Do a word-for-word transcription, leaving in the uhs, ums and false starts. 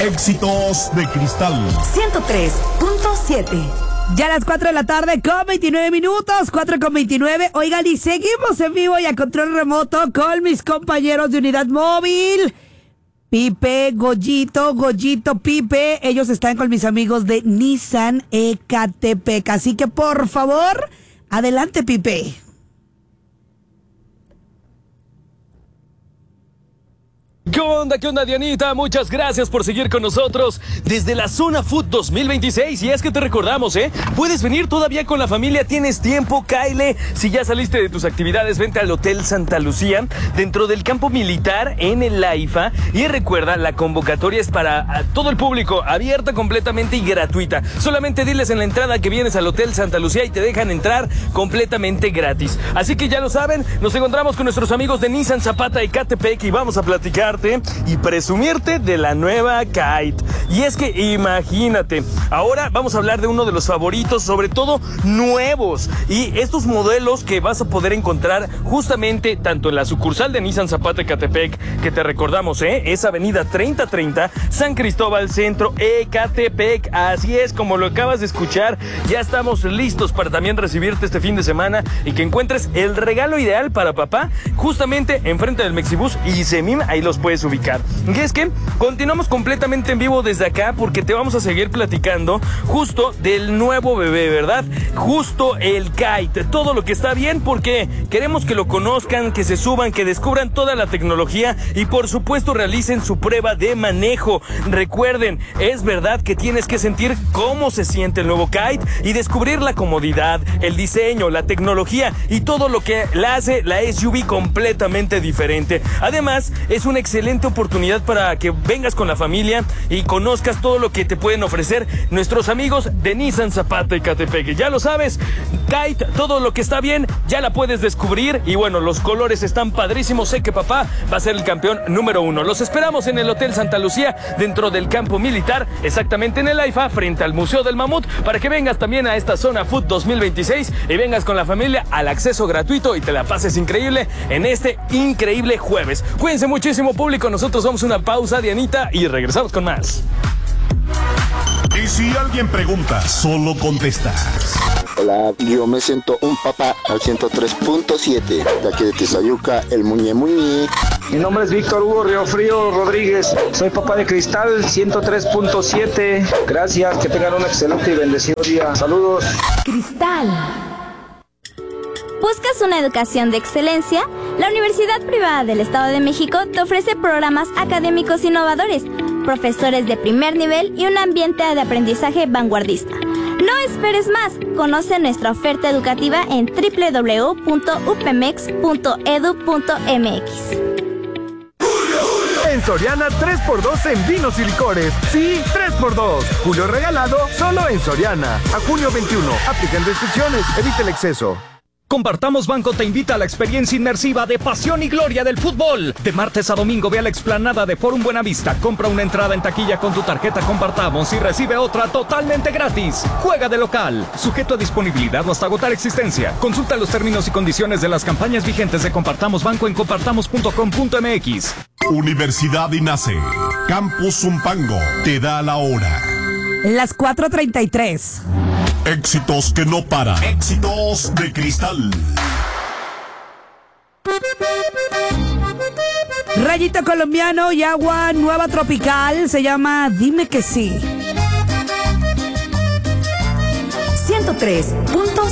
Éxitos de Cristal ciento tres punto siete. Ya a las cuatro de la tarde con veintinueve minutos, cuatro con veintinueve. Oigan, y seguimos en vivo y a control remoto con mis compañeros de Unidad Móvil. Pipe, Goyito, Goyito, Pipe. Ellos están con mis amigos de Nissan Ecatepec. Así que, por favor, adelante, Pipe. ¿Qué onda, qué onda, Dianita? Muchas gracias por seguir con nosotros desde la Zona Food dos mil veintiséis. Y es que te recordamos, ¿eh? Puedes venir todavía con la familia, tienes tiempo, cáele. Si ya saliste de tus actividades, vente al Hotel Santa Lucía, dentro del campo militar en el AIFA. Y recuerda, la convocatoria es para todo el público, abierta completamente y gratuita. Solamente diles en la entrada que vienes al Hotel Santa Lucía y te dejan entrar completamente gratis. Así que ya lo saben, nos encontramos con nuestros amigos de Nissan Zapata Ecatepec y vamos a platicar y presumirte de la nueva Kite. Y es que imagínate, ahora vamos a hablar de uno de los favoritos, sobre todo nuevos, y estos modelos que vas a poder encontrar justamente tanto en la sucursal de Nissan Zapata Ecatepec, que te recordamos, ¿eh? Es avenida treinta treinta, San Cristóbal Centro, Ecatepec. Así es, como lo acabas de escuchar, ya estamos listos para también recibirte este fin de semana y que encuentres el regalo ideal para papá justamente enfrente del Mexibus y Semim. Ahí los puedes ubicar. Y es que continuamos completamente en vivo desde acá porque te vamos a seguir platicando justo del nuevo bebé, ¿verdad? Justo el Kite, todo lo que está bien, porque queremos que lo conozcan, que se suban, que descubran toda la tecnología y por supuesto realicen su prueba de manejo. Recuerden, es verdad que tienes que sentir cómo se siente el nuevo Kite y descubrir la comodidad, el diseño, la tecnología y todo lo que la hace la S U V completamente diferente. Además, es un excelente oportunidad para que vengas con la familia y conozcas todo lo que te pueden ofrecer nuestros amigos de Nissan Zapata Ecatepec. Ya lo sabes, Kite, todo lo que está bien, ya la puedes descubrir y bueno, los colores están padrísimos. Sé que papá va a ser el campeón número uno. Los esperamos en el Hotel Santa Lucía, dentro del campo militar, exactamente en el AIFA, frente al Museo del Mamut, para que vengas también a esta Zona Food dos mil veintiséis y vengas con la familia al acceso gratuito y te la pases increíble en este increíble jueves. Cuídense muchísimo, público. Nosotros vamos a una pausa, Dianita, y regresamos con más. Y si alguien pregunta, solo contestas. Hola, yo me siento un papá al ciento tres punto siete, de aquí de Tizayuca, el Muñe Muñe. Mi nombre es Víctor Hugo Riofrío Rodríguez, soy papá de Cristal ciento tres punto siete. Gracias, que tengan un excelente y bendecido día. Saludos. Cristal. ¿Buscas una educación de excelencia? La Universidad Privada del Estado de México te ofrece programas académicos innovadores, profesores de primer nivel y un ambiente de aprendizaje vanguardista. No esperes más. Conoce nuestra oferta educativa en doble u doble u doble u punto u p m e x punto e d u punto m x. En Soriana, tres por dos en vinos y licores. Sí, tres por dos. Julio regalado, solo en Soriana. A junio veintiuno. Aplican restricciones. Evita el exceso. Compartamos Banco te invita a la experiencia inmersiva de pasión y gloria del fútbol. De martes a domingo ve a la explanada de Forum Buenavista, compra una entrada en taquilla con tu tarjeta Compartamos y recibe otra totalmente gratis. Juega de local, sujeto a disponibilidad o hasta agotar existencia. Consulta los términos y condiciones de las campañas vigentes de Compartamos Banco en compartamos punto com punto m x. Universidad INACE, Campus Zumpango, te da la hora. Las cuatro treinta y tres. Éxitos que no paran. Éxitos de Cristal. Rayito colombiano y agua nueva tropical. Se llama Dime que sí. ciento tres punto